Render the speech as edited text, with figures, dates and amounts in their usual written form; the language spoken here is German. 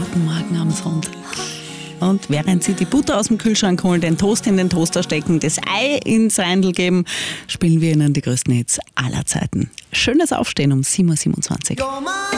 Guten Morgen am Sonntag. Und während Sie die Butter aus dem Kühlschrank holen, den Toast in den Toaster stecken, das Ei ins Reindl geben, spielen wir Ihnen die größten Hits aller Zeiten. Schönes Aufstehen um 7.27 Uhr.